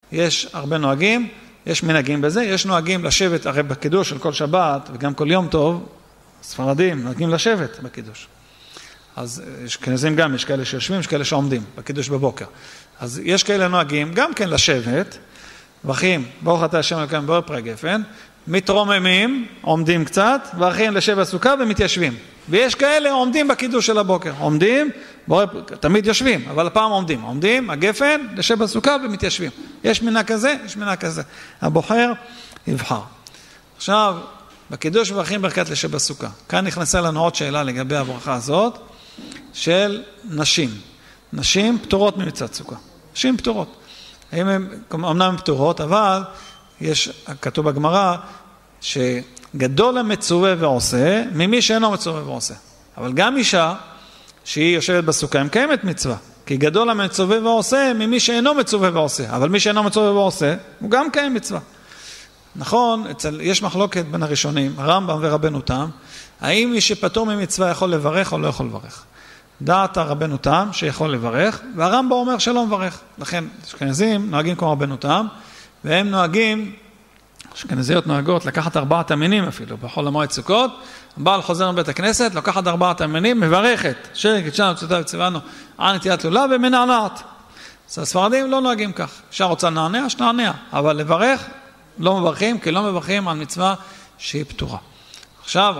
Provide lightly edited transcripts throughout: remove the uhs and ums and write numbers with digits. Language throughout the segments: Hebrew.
יש הרבה נוהגים, יש מנהגים בזה, יש נוהגים לשבת, הרי בקידוש של כל שבת וגם כל יום טוב, ספרדים נוהגים לשבת בקידוש. אז יש כנזים גם, יש כאלה שיושבים, יש כאלה שעומדים בקידוש בבוקר. אז יש כאלה נוהגים גם כן לשבת, ברכים, ברוך אתה השם אלוקינו באור פרי הגפן, מתרוממים, עומדים קצת, ברכים לשב בסוכה ומתיישבים. ויש כאלה עומדים בקידוש של הבוקר, עומדים, תמיד יושבים, אבל הפעם עומדים, הגפן, לשב בסוכה ומתיישבים. יש מנהג כזה, יש מנהג כזה. הבוחר יבחר. עכשיו, בקידוש מברכים ברכת לשב בסוכה. כאן נכנסה לנו עוד שאלה לגבי הברכה הזאת, של נשים. נשים פטורות ממצוות סוכה. נשים פטורות. אמנם פטורות, אבל יש, כתוב בגמרא, שגדול המצווה ועושה, ממי שאינו מצווה ועושה. אבל גם אישה, שהיא יושבת בסוכה, היא קיימת מצווה. כי גדול המצווה ועושה, ממי שאינו מצווה ועושה. אבל מי שאינו מצווה ועושה, הוא גם קיים מצווה. נכון, יש מחלוקת בין הראשונים, הרמב"ם ורבנו תם, האם מי שפטור ממצווה יכול לברך או לא יכול לברך. דעת הרבנו תם שיכול לברך, והרמב"ם אומר שלא מברך. לכן, אשכנזים נוהגים כמו רבנו תם, והם נוהגים, אשכנזיות נוהגות לקחת 4 המינים אפילו, בחול המועד סוכות, הבעל חוזר מבית הכנסת, לוקחת 4 המינים, מברכת, קידשנו ציוונו וציוונו על נטילת לולב ומנענעת. אז הספרדים לא נוהגים כך, אישה רוצה לנענע, שתנענע, אבל לברך לא מברכים, כי לא מברכים על מצווה שהיא פטורה. עכשיו,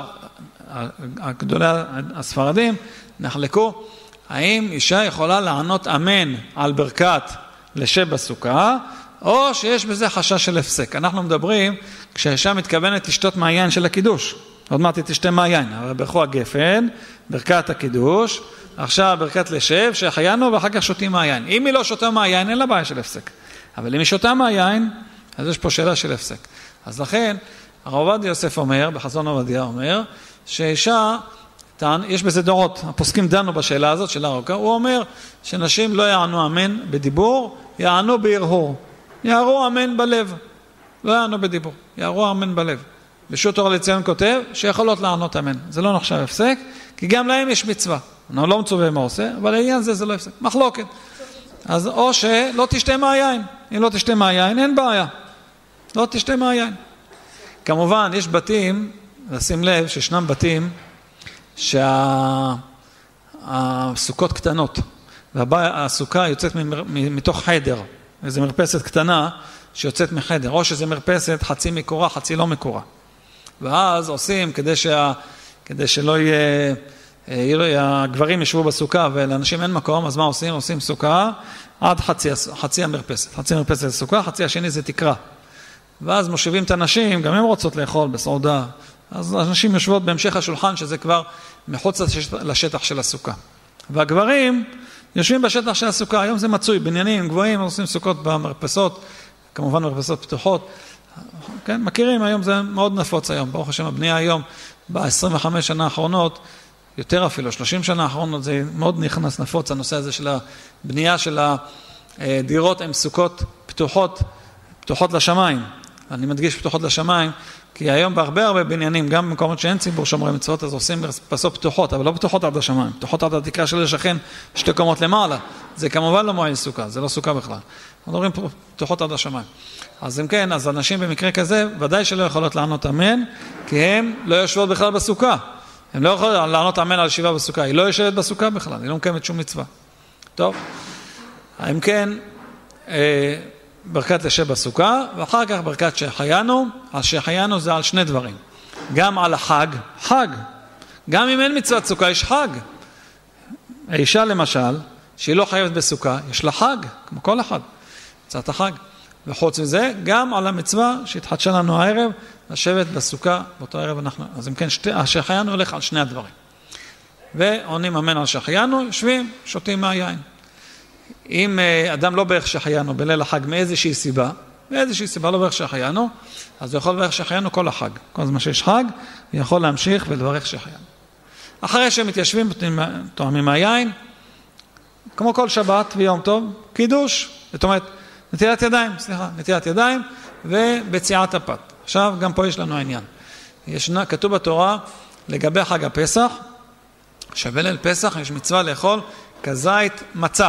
גדולי הספרדים נחלקו, האם אישה יכולה לענות אמן על ברכת לשב בסוכה, או שיש בזה חשש של הפסק. אנחנו מדברים, כשהאישה מתכוונת לשתות מהיין של הקידוש, עוד מעט תשתה מהיין, אבל ברכו הגפן, ברכת הקידוש, עכשיו ברכת לשב, שהחיינו ואחר כך שותים מהיין. אם היא לא שותה מהיין, אין לה בעיה של הפסק. אבל אם היא שותה מהיין, אז יש פה שאלה של הפסק. אז לכן, הרב עובדיה יוסף אומר, בחזון עובדיה אומר, שאישה, יש בזה דורות, הפוסקים דנו בשאלה הזאת של הרוקה, הוא אומר שנשים לא יענו אמן בדיבור, יענו בהרהור. יערו אמן בלב, לא יענו בדיבור, יערו אמן בלב. בשו"ת אור לציון כותב שיכולות לענות אמן. זה לא נחשב הפסק, כי גם להם יש מצווה. אנחנו לא מצווה מה עושה, אבל העניין זה לא הפסק. מחלוקת. אז או שלא תשתה מהיין. אם לא תשתה מהיין, אין בעיה. לא תשתה מהיין. כמובן, יש בתים, לשים לב שישנם בתים שהסוכות קטנות, והסוכה יוצאת מתוך חדר, איזו מרפסת קטנה שיוצאת מחדר, או שזה מרפסת חצי מקורה, חצי לא מקורה. ואז עושים כדי שלא יהיה, הגברים ישבו בסוכה ולאנשים אין מקום, אז מה עושים? עושים סוכה עד חצי המרפסת. חצי המרפסת זה סוכה, חצי השני זה תקרה. ואז מושיבים את הנשים, גם הם רוצות לאכול בסעודה, אז הנשים יושבות בהמשך השולחן שזה כבר מחוץ לשטח של הסוכה. והגברים יושבים בשטח של הסוכה, היום זה מצוי, בניינים גבוהים, עושים סוכות במרפסות, כמובן מרפסות פתוחות, כן, מכירים, היום זה מאוד נפוץ היום, ברוך השם הבנייה היום, ב-25 שנה האחרונות, יותר אפילו, 30 שנה האחרונות, זה מאוד נכנס נפוץ, הנושא הזה של הבנייה של הדירות עם סוכות פתוחות לשמיים, אני מדגיש פתוחות לשמיים, כי היום בהרבה בניינים, גם במקומות שאין ציבור שומרי מצוות, אז עושים מרפסות פתוחות, אבל לא פתוחות עד השמיים, פתוחות עד התקרה של השכן, 2 קומות למעלה. זה כמובן לא מועיל סוכה, זה לא סוכה בכלל. אנחנו אומרים פתוחות עד השמיים. אז אם כן, אז אנשים במקרה כזה, ודאי שלא יכולות לענות אמן, כי הם לא יושבות בכלל בסוכה. הם לא יכולות לענות אמן על ישיבה בסוכה, היא לא יושבת בסוכה בכלל, היא לא מקיימת שום מצווה. טוב, אם כן, ברכת לשב בסוכה, ואחר כך ברכת שהחיינו. שהחיינו זה על 2 דברים. גם על החג, חג. גם אם אין מצוות סוכה, יש חג. האישה למשל, שהיא לא חייבת בסוכה, יש לה חג, כמו כל אחד. מצוות החג. וחוץ מזה, גם על המצווה שהתחדשה לנו הערב, לשבת בסוכה, באותו ערב אנחנו. אז אם כן, שהחיינו הולך על 2 הדברים. ועונים אמן על שהחיינו, יושבים, שותים מהיין. אם אדם לא בערך שהחיינו בליל החג מאיזושהי סיבה לא בערך שהחיינו, אז הוא יכול לברך שהחיינו כל החג. כל זמן שיש חג, הוא יכול להמשיך ולברך שהחיינו. אחרי שהם מתיישבים, תואמים מהיין, כמו כל שבת ויום טוב, קידוש, זאת אומרת, נטילת ידיים ובציעת הפת. עכשיו, גם פה יש לנו העניין. כתוב בתורה, לגבי חג הפסח, שבליל פסח יש מצווה לאכול כזית מצה.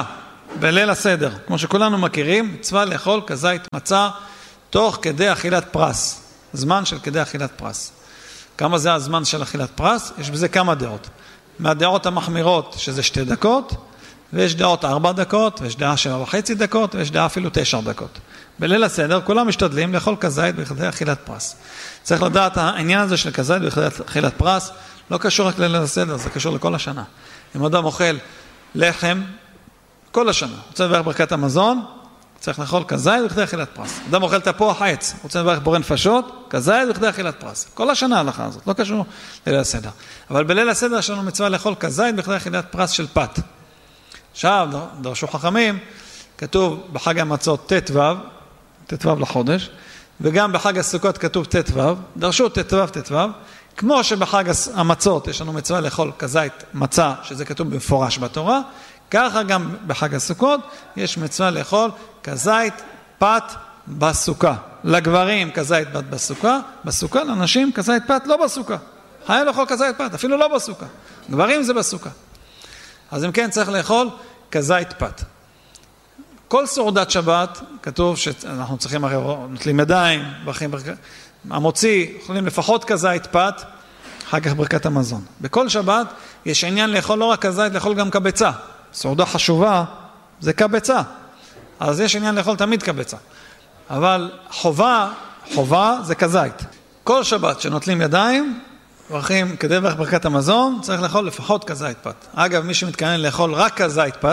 בליל הסדר, כמו שכולנו מכירים, מצווה לאכול כזית מצה תוך כדי אכילת פרס, זמן של כדי אכילת פרס. כמה זה הזמן של אכילת פרס? יש בזה כמה דעות. מהדעות המחמירות שזה 2 דקות, ויש דעות 4 דקות, ויש דעה 7.5 דקות, ויש דעה אפילו 9 דקות. בליל הסדר כולם משתדלים לאכול כזית בכדי אכילת פרס. צריך לדעת, העניין הזה של כזית בכדי אכילת פרס לא קשור רק לליל הסדר, זה קשור לכל השנה. אם אדם אוכל לחם כל השנה, רוצה לברך ברכת המזון, צריך לאכול כזית בכדי אכילת פרס. אדם אוכל תפוח עץ, רוצה לברך בורא נפשות, כזית בכדי אכילת פרס. כל השנה ההלכה הזאת, לא קשור לליל הסדר. אבל בליל הסדר יש לנו מצווה לאכול כזית בכדי אכילת פרס של פת. עכשיו, דרשו חכמים, כתוב בחג המצות ט"ו לחודש, וגם בחג הסוכות כתוב ט"ו, דרשו ט"ו, כמו שבחג המצות יש לנו מצווה לאכול כזית מצה, שזה כתוב במפורש בתורה, ככה גם בחג הסוכות יש מצווה לאכול כזית פת בסוכה. לגברים כזית פת בסוכה, לנשים כזית פת לא בסוכה. חייב לאכול כזית פת, אפילו לא בסוכה. גברים זה בסוכה. אז אם כן צריך לאכול כזית פת. כל סעודת שבת, כתוב שאנחנו צריכים הרי נוטלים ידיים, המוציא, יכולים לפחות כזית פת, אחר כך ברכת המזון. בכל שבת יש עניין לאכול לא רק כזית, לאכול גם קבצה. סעודה חשובה זה קבצה. אז יש עניין לאכול תמיד קבצה. אבל חובה זה כזית. כל שבת שנוטלים ידיים, ברכים כדי לברך ברכת המזון, צריך לאכול לפחות כזית פת. אגב, מי שמתכוון לאכול רק כזית פת,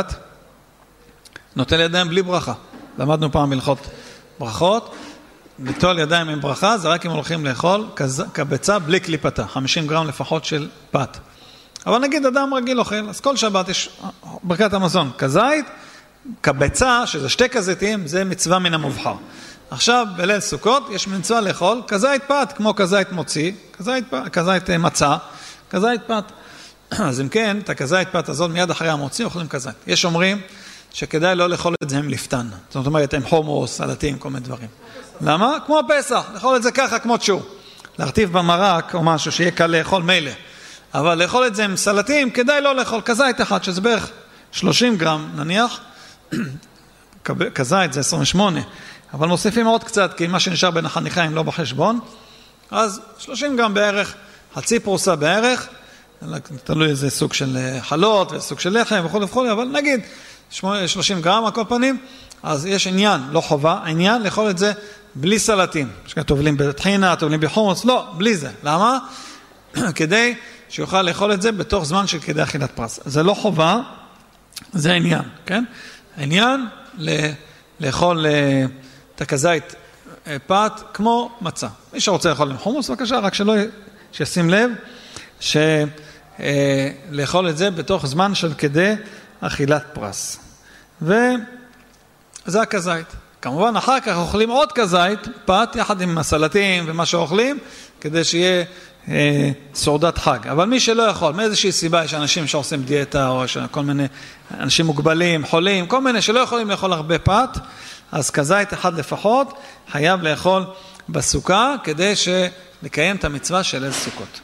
נוטל ידיים בלי ברכה. למדנו פעם הלכות ברכות, ליטול ידיים עם ברכה, זה רק אם הולכים לאכול קבצה בלי קליפתה, 50 גרם לפחות של פת. אבל נגיד אדם רגיל אוכל, אז כל שבת יש ברכת המזון, כזית, קבצה, שזה 2 כזיתים, זה מצווה מן המובחר. עכשיו, בליל סוכות, יש מצווה לאכול כזית פת, כמו כזית מוציא, כזית מצה, כזית פת. אז אם כן, את הכזית פת הזאת מיד אחרי המוציא אוכלים כזית. יש אומרים שכדאי לא לאכול את זה עם לפתן. זאת אומרת, עם חומוס, סלטים, כל מיני דברים. למה? כמו פסח, לאכול את זה ככה כמו שהוא. להרטיב במרק או משהו שיהיה קל לאכול מילא. אבל לאכול את זה עם סלטים, כדאי לא לאכול כזית אחד, שזה בערך 30 גרם, נניח. כזית זה 28. אבל מוסיפים עוד קצת, כי מה שנשאר בין החניכיים לא בחשבון. אז 30 גרם בערך, חצי פרוסה בערך, תלוי איזה סוג של חלות וסוג של לחם וכו' וכו', אבל נגיד 30 גרם על כל פנים, אז יש עניין, לא חובה, עניין לאכול את זה בלי סלטים. טובלים בטחינה, טובלים בחומוס, לא, בלי זה. למה? כדי שיוכל לאכול את זה בתוך זמן של כדי אכילת פרס. זה לא חובה, זה עניין, כן? העניין לאכול את הכזית פת כמו מצה. מי שרוצה לאכול עם חומוס, בבקשה, רק שישים לב לאכול את זה בתוך זמן של כדי אכילת פרס. וזה הכזית. כמובן, אחר כך אוכלים עוד כזית פת, יחד עם הסלטים ומה שאוכלים, כדי שיהיה סעודת חג. אבל מי שלא יכול, מאיזושהי סיבה, יש אנשים שעושים דיאטה, או יש כל מיני אנשים מוגבלים, חולים, כל מיני שלא יכולים לאכול הרבה פת, אז כזית אחד לפחות חייב לאכול בסוכה, כדי לקיים את המצווה של ליל סוכות.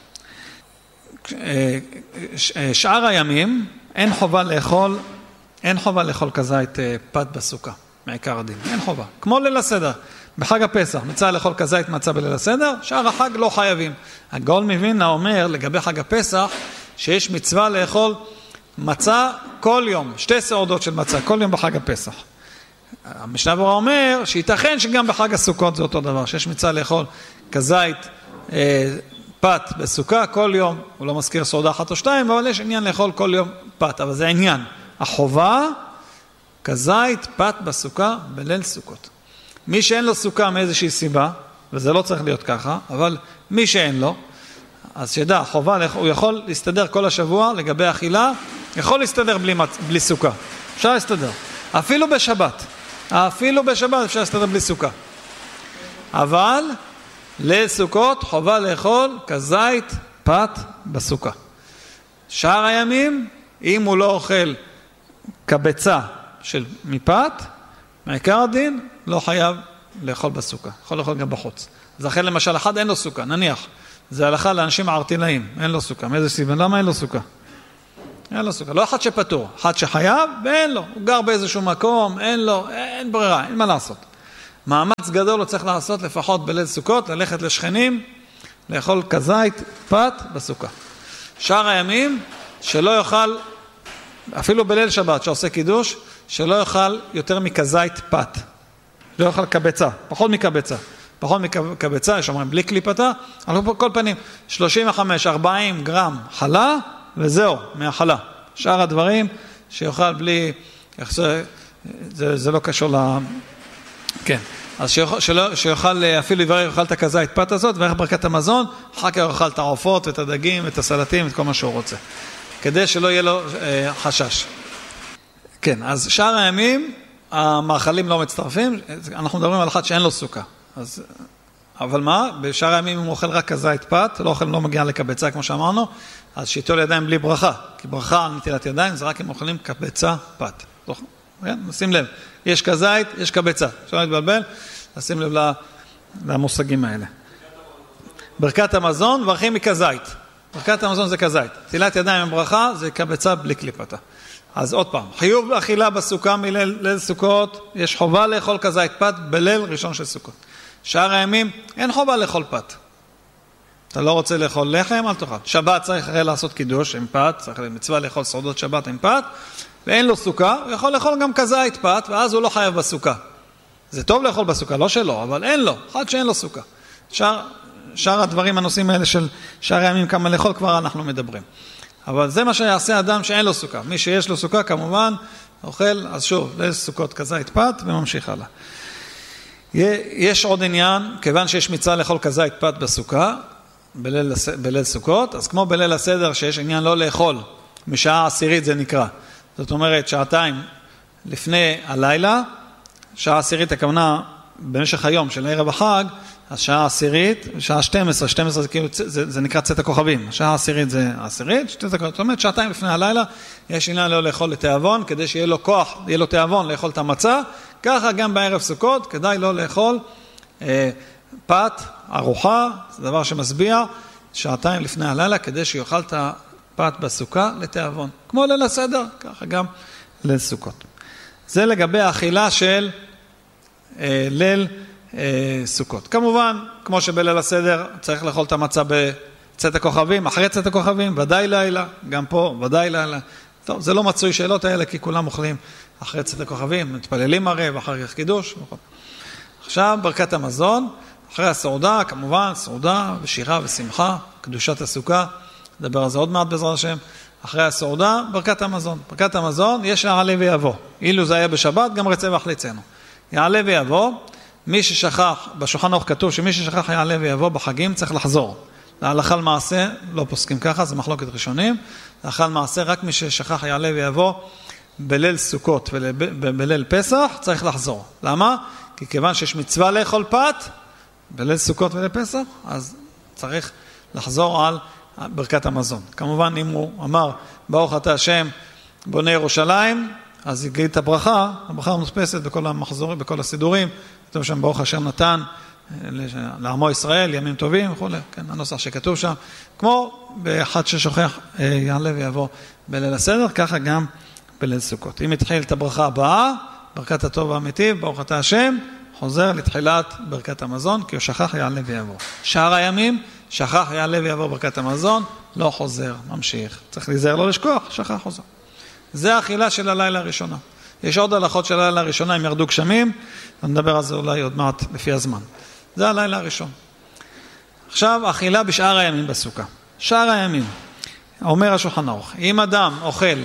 שאר הימים אין חובה לאכול כזית פת בסוכה, מעיקר הדין, אין חובה. כמו ליל הסדר, בחג הפסח, מצווה לאכול כזית מצה בליל הסדר, שאר החג לא חייבים. הגאון מווילנה אומר לגבי חג הפסח, שיש מצווה לאכול מצה כל יום, 2 סעודות של מצה, כל יום בחג הפסח. המשנה ברורה אומר שייתכן שגם בחג הסוכות זה אותו דבר, שיש מצווה לאכול כזית פת בסוכה כל יום, הוא לא מזכיר סעודה 1 או 2, אבל יש עניין לאכול כל יום פת, אבל זה עניין. החובה, כזית פת בסוכה בליל סוכות. מי שאין לו סוכה מאיזושהי סיבה, וזה לא צריך להיות ככה, אבל מי שאין לו, אז שידע, חובה, הוא יכול להסתדר כל השבוע לגבי אכילה, יכול להסתדר בלי סוכה. אפשר להסתדר. אפילו בשבת אפשר להסתדר בלי סוכה. אבל ליל סוכות חובה לאכול כזית פת בסוכה. שאר הימים, אם הוא לא אוכל קבצה של מפת, מעיקר הדין לא חייב לאכול בסוכה. יכול לאכול גם בחוץ. אז אחרי למשל אחד אין לו סוכה, נניח. זה הלכה לאנשים הערטילאים, אין לו סוכה. מאיזה סיבה? למה אין לו סוכה? אין לו סוכה. לא אחד שפטור, אחד שחייב ואין לו. הוא גר באיזשהו מקום, אין לו, אין ברירה, אין מה לעשות. מאמץ גדול הוא צריך לעשות לפחות בליל סוכות, ללכת לשכנים, לאכול כזית, פת בסוכה. שאר הימים שלא יאכל, אפילו בליל שבת שעושה קידוש, שלא יאכל יותר מכזית פת. לא יאכל קבצה, פחות מקבצה. פחות מקבצה, יש אומרים בלי קליפתה, אבל כל פנים 35-40 גרם חלה וזהו, מהחלה. שאר הדברים שיאכל בלי, זה לא קשור כן. אז שיאכל, אפילו יאכל את הכזית פת הזאת, ואיך ברכת המזון, אחר כך יאכל את העופות ואת הדגים, את הסלטים, את כל מה שהוא רוצה. כדי שלא יהיה לו חשש. כן, אז שאר הימים, המאכלים לא מצטרפים, אנחנו מדברים על אחד שאין לו סוכה. אז, אבל מה? בשאר הימים הוא אוכל רק כזית פת, לא מגיע לקבצה כמו שאמרנו, אז שיטול ידיים בלי ברכה, כי ברכה על נטילת ידיים זה רק אם אוכלים קבצה פת. נשים לב, יש כזית, יש קבצה, אפשר להתבלבל, נשים לב למושגים האלה. ברכת המזון, ברכים מכזית. ברכת המזון זה כזית. נטילת ידיים עם ברכה זה קבצה בלי קליפתה. אז עוד פעם, חיוב אכילה בסוכה מליל סוכות, יש חובה לאכול כזית פת בליל ראשון של סוכות. שאר הימים אין חובה לאכול פת. אתה לא רוצה לאכול לחם, אל תאכל. שבת צריך הרי לעשות קידוש עם פת, צריך מצווה לאכול סעודות שבת עם פת, ואין לו סוכה, הוא יכול לאכול גם כזית פת, ואז הוא לא חייב בסוכה. זה טוב לאכול בסוכה, לא שלו, אבל אין לו, אחד שאין לו סוכה. שאר הדברים, הנושאים האלה של שאר הימים כמה לאכול, כבר אנחנו מדברים. אבל זה מה שיעשה אדם שאין לו סוכה. מי שיש לו סוכה, כמובן, אוכל, אז שוב, ליל סוכות כזית פת, וממשיך הלאה. יש עוד עניין, כיוון שיש מצווה לאכול כזית פת בסוכה, בליל סוכות, אז כמו בליל הסדר שיש עניין לא לאכול, משעה עשירית זה נקרא. זאת אומרת, שעתיים לפני הלילה, שעה עשירית הכוונה במשך היום של ערב החג, אז שעה עשירית, שעה 12 זה כאילו, זה נקרא צאת הכוכבים, שעה עשירית זה עשירית, זאת אומרת, שעתיים לפני הלילה, יש עניין לא לאכול לתיאבון, כדי שיהיה לו כוח, יהיה לו תיאבון לאכול את המצה, ככה גם בערב סוכות, כדאי לא לאכול פת, ארוחה, זה דבר שמשביע, שעתיים לפני הלילה, כדי שיאכל את הפת בסוכה לתיאבון. כמו ליל הסדר, ככה גם ליל סוכות. זה לגבי האכילה של ליל סוכות. כמובן, כמו שבליל הסדר צריך לאכול את המצה בצאת הכוכבים, אחרי צאת הכוכבים, ודאי לילה, גם פה, ודאי לילה. טוב, זה לא מצוי שאלות האלה, כי כולם אוכלים אחרי צאת הכוכבים, מתפללים הרי, ואחר כך קידוש. עכשיו, ברכת המזון, אחרי הסעודה, כמובן, סעודה ושירה ושמחה, קדושת הסוכה, נדבר על זה עוד מעט בעזרת השם. אחרי הסעודה, ברכת המזון. ברכת המזון, יש יעלה ויבוא. אילו זה היה בשבת, גם רצה והחליצנו. יעלה ויבוא, מי ששכח, בשולחן ערוך כתוב שמי ששכח יעלה ויבוא בחגים צריך לחזור. להלכה למעשה, לא פוסקים ככה, זה מחלוקת ראשונים. להלכה למעשה, רק מי ששכח יעלה ויבוא בליל סוכות ובליל פסח, צריך לחזור. למה? כי כיוון שיש מצווה לאכול פת, בליל סוכות וליל פסח, אז צריך לחזור על ברכת המזון. כמובן, אם הוא אמר, ברוך אתה השם, בונה ירושלים, אז יגיד את הברכה, הברכה המודפסת בכל המחזורים, בכל הסידורים, כתוב שם ברוך השם נתן לעמו ישראל, ימים טובים וכו', כן, הנוסח שכתוב שם, כמו באחד ששוכח יעלה ויבוא בליל הסדר, ככה גם בליל סוכות. אם התחיל את הברכה הבאה, ברכת הטוב והמיטיב, ברוך אתה השם, חוזר לתחילת ברכת המזון, כי הוא שכח יעלה ויבוא. שאר הימים, שכח יעלה ויבוא ברכת המזון, לא חוזר, ממשיך. צריך להיזהר לא לשכוח, שכח חוזר. זה האכילה של הלילה הראשונה. יש עוד הלכות של הלילה הראשונה, הם ירדו גשמים, נדבר על זה אולי עוד מעט לפי הזמן. זה הלילה הראשון. עכשיו, אכילה בשאר הימים בסוכה. שאר הימים, אומר השולחן ערוך, אם אדם אוכל,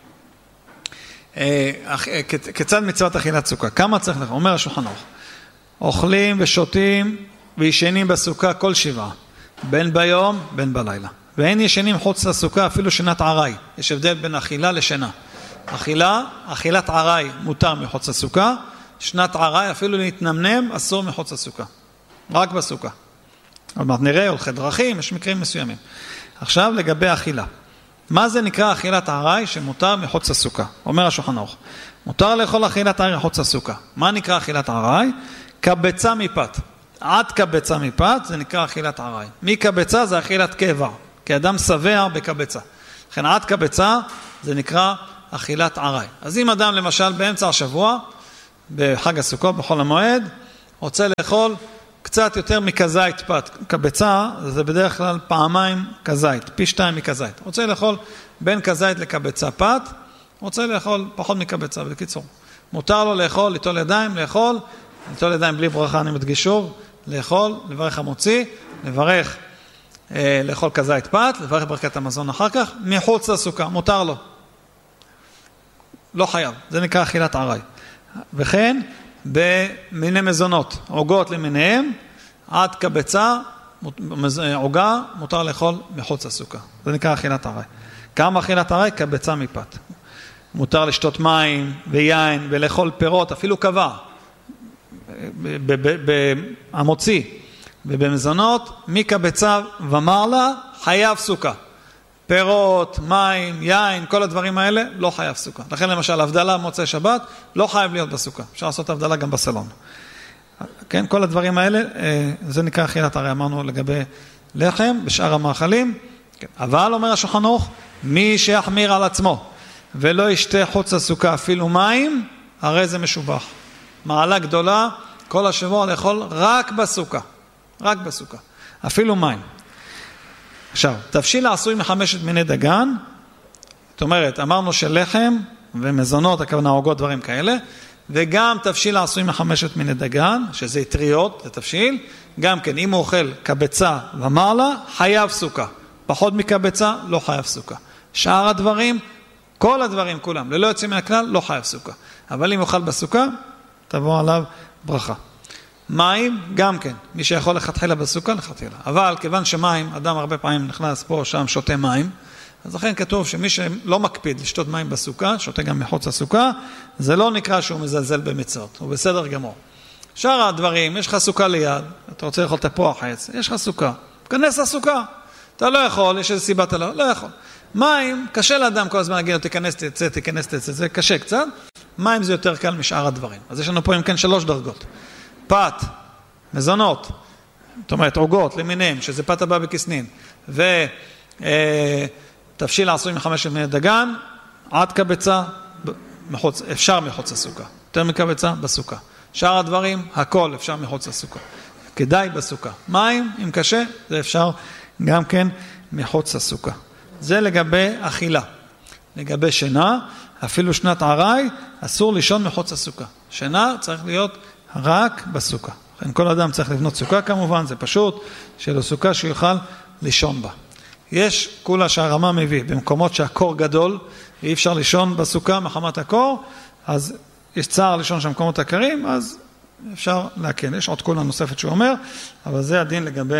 כיצד מצוות אכילת סוכה? כמה צריך לך? אומר השולחן ערוך, אוכלים ושותים וישנים בסוכה כל שבעה, בין ביום, בין בלילה. ואין ישנים חוץ לסוכה, אפילו שנת ערי. יש הבדל בין אכילה לשינה. אכילת ערי מותר מחוץ לסוכה, שנת ערי אפילו להתנמנם אסור מחוץ לסוכה. רק בסוכה. עוד מעט נראה, הולכי דרכים, יש מקרים מסוימים. עכשיו לגבי אכילה. מה זה נקרא אכילת ערי שמותר מחוץ לסוכה? אומר השולחן ערוך. מותר לאכול אכילת ערי מחוץ לסוכה. מה נקרא אכילת ערי? קבצה מפת. עד קבצה מפת זה נקרא אכילת ערי. מקבצה זה אכילת קבע. כי אדם שבע בקבצה. לכן עד קבצה זה נקרא אכילת ערי. אז אם אדם למשל באמצע השבוע, בחג הסוכות, בחול המועד, רוצה לאכול קצת יותר מכזית פת, קבצה, זה בדרך כלל פעמיים כזית, פי 2 מכזית. רוצה לאכול בין כזית לקבצה פת, רוצה לאכול פחות מקבצה, בקיצור. מותר לו לאכול, ליטול ידיים, לאכול, ליטול ידיים בלי ברכה, אני מדגיש שוב, לאכול, לברך המוציא, לברך, לאכול כזית פת, לברך ברכת המזון אחר כך, מחוץ לסוכה, מותר לו. לא חייב, זה נקרא אכילת ערי. וכן, במיני מזונות, עוגות למיניהם, עד קבצה, עוגה, מותר לאכול מחוץ לסוכה. זה נקרא אכילת ערי. כמה אכילת ערי? קבצה מפת. מותר לשתות מים ויין ולאכול פירות, אפילו קבע, המוציא, ובמזונות, מקבצה ומעלה, חייב סוכה. פירות, מים, יין, כל הדברים האלה, לא חייב סוכה. לכן למשל, הבדלה מוצאי שבת, לא חייב להיות בסוכה. אפשר לעשות הבדלה גם בסלון. כן, כל הדברים האלה, זה נקרא אכילת ערי, אמרנו לגבי לחם, בשאר המאכלים. כן. אבל, אומר השולחן ערוך, מי שיחמיר על עצמו, ולא ישתה חוץ לסוכה אפילו מים, הרי זה משובח. מעלה גדולה, כל השבוע לאכול רק בסוכה. רק בסוכה. אפילו מים. עכשיו, תבשיל העשוי מחמשת מיני דגן, זאת אומרת, אמרנו שלחם ומזונות, הכוונה עוגות דברים כאלה, וגם תבשיל העשוי מחמשת מיני דגן, שזה אטריות, זה תבשיל, גם כן, אם הוא אוכל קבצה ומעלה, חייב סוכה. פחות מקבצה, לא חייב סוכה. שאר הדברים, כל הדברים כולם, ללא יוצאים מן הכלל, לא חייב סוכה. אבל אם אוכל בסוכה, תבוא עליו ברכה. מים, גם כן, מי שיכול לכתחילה בסוכה, לכתחילה. אבל כיוון שמים, אדם הרבה פעמים נכנס פה או שם, שותה מים, אז לכן כתוב שמי שלא מקפיד לשתות מים בסוכה, שותה גם מחוץ לסוכה, זה לא נקרא שהוא מזלזל במצוות, הוא בסדר גמור. שאר הדברים, יש לך סוכה ליד, אתה רוצה לאכול תפוח עץ, יש לך סוכה, כנס לסוכה, אתה לא יכול, יש איזו סיבה, אתה לא יכול. מים, קשה לאדם כל הזמן להגיד לו, תיכנס תצא, זה קשה קצת, מים זה יותר קל משאר הדברים. אז יש לנו פה אם כן 3 דרגות. פת, מזונות, זאת אומרת עוגות למיניהם, שזה פת הבא בכסנין, ותבשיל העשוי מחמשת מיני דגן, עד קבצה, אפשר מחוץ לסוכה, יותר מקבצה בסוכה. שאר הדברים, הכל אפשר מחוץ לסוכה. כדאי בסוכה. מים, אם קשה, זה אפשר גם כן מחוץ לסוכה. זה לגבי אכילה. לגבי שינה, אפילו שנת ערי, אסור לישון מחוץ לסוכה. שינה צריך להיות רק בסוכה. כל אדם צריך לבנות סוכה כמובן, זה פשוט, שלו סוכה שיוכל לישון בה. יש כולה שהרמה מביא, במקומות שהקור גדול, אי אפשר לישון בסוכה מחמת הקור, אז יש צער לישון שם מקומות הקרים, אז אפשר להקן. יש עוד כולה נוספת שהוא אומר, אבל זה הדין לגבי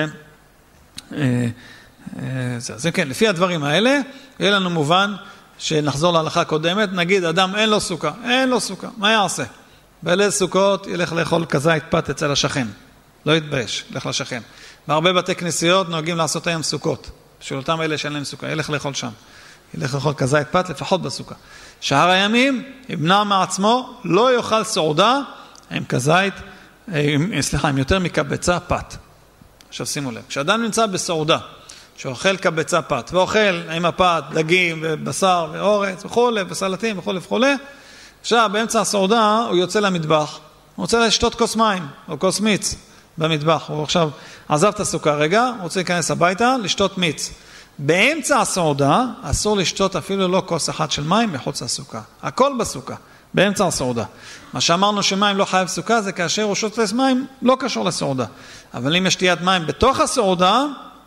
זה. אז כן, לפי הדברים האלה, יהיה לנו מובן שנחזור להלכה הקודמת, נגיד אדם אין לו סוכה, מה יעשה? בליל סוכות ילך לאכול כזית פת אצל השכן, לא יתבייש, ילך לשכן. בהרבה בתי כנסיות נוהגים לעשות היום סוכות, בשביל אותם אלה שאין להם סוכה, ילך לאכול שם, ילך לאכול כזית פת לפחות בסוכה. שאר הימים, ימנע מעצמו, לא יאכל סעודה עם כזית, עם יותר מקבצה פת. עכשיו שימו לב, כשאדם נמצא בסעודה, שאוכל קבצה פת, ואוכל עם הפת, דגים ובשר ואורץ וכו', וסלטים וכו', עכשיו, באמצע הסעודה הוא יוצא למטבח, הוא רוצה לשתות כוס מים או כוס מיץ במטבח, הוא עכשיו עזב את הסוכה רגע, הוא רוצה להיכנס הביתה, לשתות מיץ. באמצע הסעודה אסור לשתות אפילו לא כוס אחת של מים מחוץ לסוכה, הכל בסוכה, באמצע הסעודה. מה שאמרנו שמים לא חייב סוכה זה כאשר הוא שותה מים לא קשור לסעודה, אבל אם יש שתיית מים בתוך הסעודה,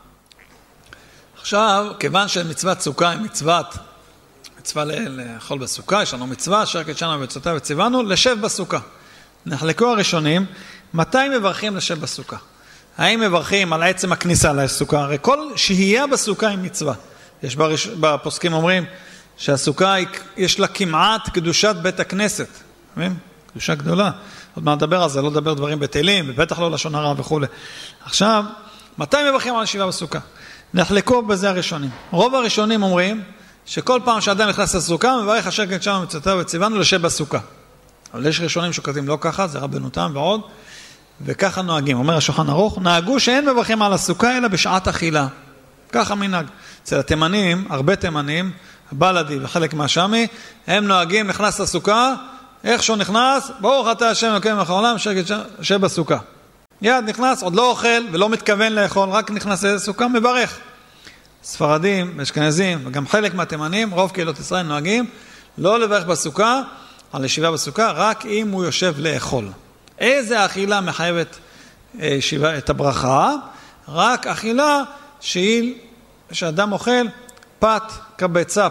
עכשיו כיוון שמצוות סוכה היא מצווה לאכול בסוכה, יש לנו מצווה, אשר קידשנו ומצוותיו וציוונו, לשב בסוכה. נחלקו הראשונים, מתי מברכים לשב בסוכה? האם מברכים על עצם הכניסה לסוכה? הרי כל שהייה בסוכה היא מצווה. יש בפוסקים אומרים שהסוכה יש לה כמעט קדושת בית הכנסת. קדושה גדולה. עוד מה נדבר על זה, לא לדבר דברים בטלים, ובטח לא לשון הרע וכו'. עכשיו, מתי מברכים על ישיבה בסוכה? נחלקו בזה הראשונים. רוב הראשונים אומרים שכל פעם שאדם נכנס לסוכה, מברך אשר קידשנו ומצוותיו וציוונו לשב בסוכה. אבל יש ראשונים שכותבים לא ככה, זה רבנו תם ועוד, וככה נוהגים. אומר השולחן ערוך, נהגו שאין מברכים על הסוכה אלא בשעת אכילה. ככה מנהג. אצל התימנים, הרבה תימנים, הבלדי וחלק מהשמי, הם נוהגים, נכנס לסוכה, איך שהוא נכנס, ברוך אתה השם אלוקינו מלך העולם, אשר בסוכה. יד נכנס, עוד לא אוכל ולא מתכוון לאכול, רק נכנס לסוכה, מברך. ספרדים, אשכנזים, וגם חלק מהתימנים, רוב קהילות ישראל נוהגים, לא לברך בסוכה, על ישיבה בסוכה, רק אם הוא יושב לאכול. איזה אכילה מחייבת את הברכה? רק אכילה שאדם אוכל פת, קבצה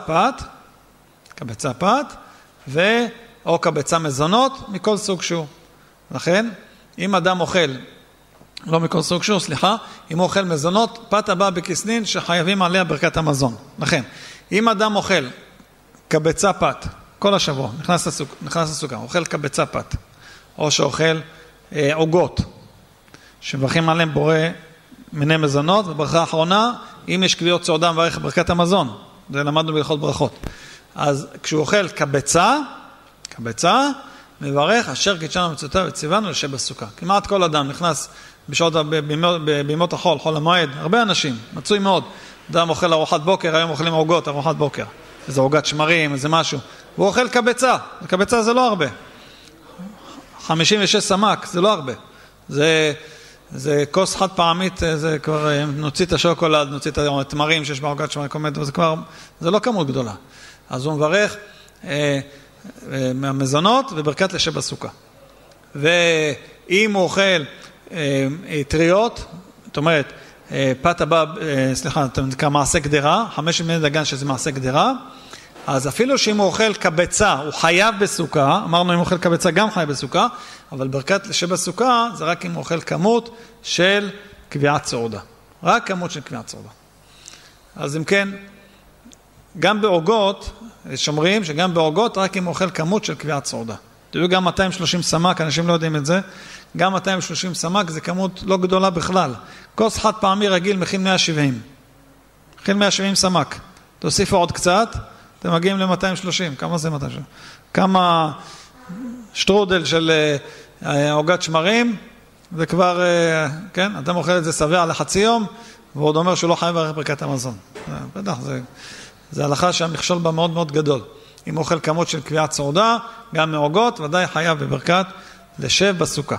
פת, או קבצה מזונות, מכל סוג שהוא. לכן, אם אדם אוכל, לא מכל סוג שהוא, סליחה, אם הוא אוכל מזונות, פת הבא בכסנין שחייבים עליה ברכת המזון. לכן, אם אדם אוכל קבצה פת, כל השבוע, נכנס לסוכה, אוכל קבצה פת, או שאוכל עוגות, שמברכים עליהם בורא מיני מזונות, וברכה האחרונה, אם יש קביעות סעודה מברך ברכת המזון, זה למדנו בהלכות ברכות. אז כשהוא אוכל קבצה, מברך, אשר קידשנו מצוותיו וציוונו לשבת בסוכה. כמעט כל אדם נכנס בימות החול, חול המועד, הרבה אנשים, מצוי מאוד. אדם אוכל ארוחת בוקר, היום אוכלים עוגות, ארוחת בוקר. איזה עוגת שמרים, איזה משהו. והוא אוכל קבצה. קבצה זה לא הרבה. 56 סמ"ק, זה לא הרבה. זה כוס חד פעמית, זה כבר, נוציא את השוקולד, נוציא את התמרים שיש בעוגת שמרים, זה לא כמות גדולה. אז הוא מברך מהמזונות וברכת לשבת בסוכה. ואם הוא אוכל טריות, זאת אומרת, פת הבא, סליחה, אתה נקרא מעשה גדרה, 5 מיני דגן שזה מעשה גדרה, אז אפילו שאם הוא אוכל קבצה, הוא חייב בסוכה, אמרנו אם הוא אוכל קבצה גם חייב בסוכה, אבל ברכת לשבת בסוכה זה רק אם הוא אוכל כמות של קביעת סעודה. רק כמות של קביעת סעודה. אז אם כן, גם בעוגות, שומרים שגם בעוגות רק אם הוא אוכל כמות של קביעת סעודה. תראו גם 230 סמ"ק, אנשים לא יודעים את זה, גם 230 סמ"ק זה כמות לא גדולה בכלל. כוס חד פעמי רגיל מכיל 170. מכיל 170 סמ"ק. תוסיפו עוד קצת, אתם מגיעים ל-230. כמה זה 230? כמה שטרודל של עוגת שמרים, זה כבר, כן, אתם אוכל את זה שבע לחצי יום, ועוד אומר שהוא לא חייב לברך ברכת המזון. בטח, זה הלכה שהמכשול בה מאוד מאוד גדול. אם הוא אוכל כמות של קביעת סעודה, גם מעוגות, ודאי חייב בברכת לשב בסוכה.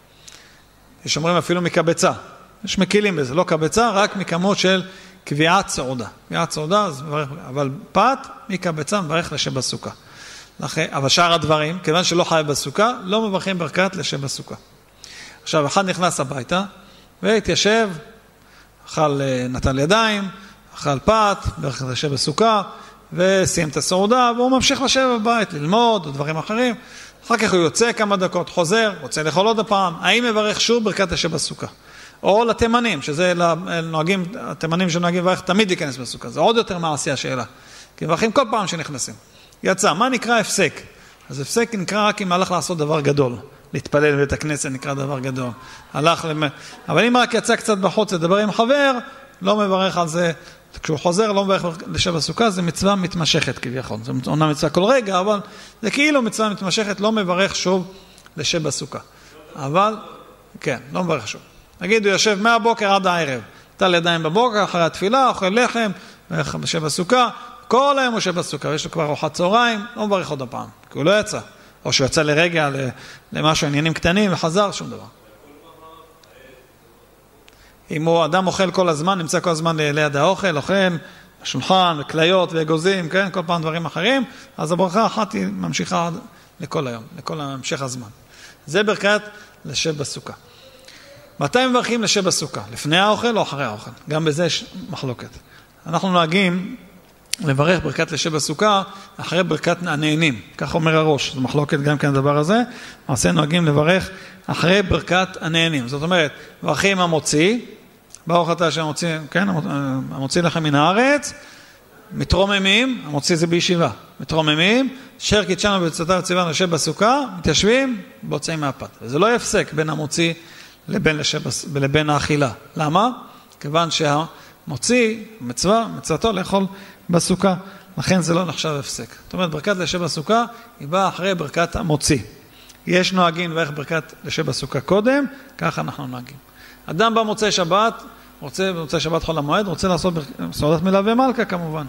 יש אומרים אפילו מקבצה. יש מקילים בזה, לא קבצה, רק מכמות של קביעת סעודה. קביעת סעודה, אבל פת מקבצה מברך לשב בסוכה. אבל שאר הדברים, כיוון שלא חייב בסוכה, לא מברכים ברכת לשב בסוכה. עכשיו, אחד נכנס הביתה, והתיישב, אכל נטל ידיים, אכל פת, ברכת לשב בסוכה, וסיים את הסעודה, והוא ממשיך לשב בבית, ללמוד, או דברים אחרים. אחר כך הוא יוצא כמה דקות, חוזר, רוצה לאכול עוד הפעם, האם מברך שוב ברכת לשב בסוכה? או לתימנים, שזה נוהגים, התימנים שנוהגים לברך תמיד להיכנס בסוכה, זה עוד יותר מעשי השאלה. כי מברכים כל פעם שנכנסים. יצא, מה נקרא הפסק? אז הפסק נקרא רק אם הלך לעשות דבר גדול. להתפלל בבית הכנסת נקרא דבר גדול. אבל אם רק יצא קצת בחוץ לדבר עם חבר, לא מברך על זה. כשהוא חוזר, לא מברך לשב בסוכה, זה מצווה מתמשכת כביכול. זה עונה מצווה כל רגע, אבל זה כאילו מצווה מתמשכת, לא מברך שוב לשב בסוכה. אבל, כן, לא מברך שוב. נגיד, הוא יושב מהבוקר עד הערב. טל ידיים בבוקר, אחרי התפילה, אוכל לחם, בשב בסוכה. כל היום הוא יושב בסוכה, ויש לו כבר ארוחת צהריים, לא מברך עוד הפעם, כי הוא לא יצא. או שהוא יצא לרגע, למשהו, עניינים קטנים, וחזר, שום דבר. אם הוא אדם אוכל כל הזמן, נמצא כל הזמן ליד האוכל, אוכל, שולחן, וכליות, ואגוזים, כן? כל פעם דברים אחרים, אז הברכה אחת היא ממשיכה לכל היום, לכל המשך הזמן. זה ברכת לשב בסוכה. מתי מברכים לשב בסוכה? לפני האוכל או אחרי האוכל? גם בזה יש מחלוקת. אנחנו נוהגים לברך ברכת לשב בסוכה אחרי ברכת הנהנים, כך אומר הראש, זו מחלוקת גם כן הדבר הזה, מעשה נוהגים לברך אחרי ברכת הנהנים, זאת אומרת, ברכים המוציא, ברוך אתה שהמוציא, כן, המוציא לכם מן הארץ, מתרוממים, המוציא זה בישיבה, מתרוממים, אשר קידשנו במצוותיו וציוונו לשב בסוכה, מתיישבים, בוצעים מהפת, וזה לא יפסק בין המוציא לבין האכילה, למה? כיוון מוציא מצוותו לאכול בסוכה, לכן זה לא נחשב הפסק. זאת אומרת, ברכת לשב בסוכה היא באה אחרי ברכת המוציא. יש נוהגים לברך ברכת לשב בסוכה קודם, ככה אנחנו נוהגים. אדם במוצאי שבת, במוצאי שבת חול המועד, רוצה לעשות סעודת מילה ומלכה כמובן.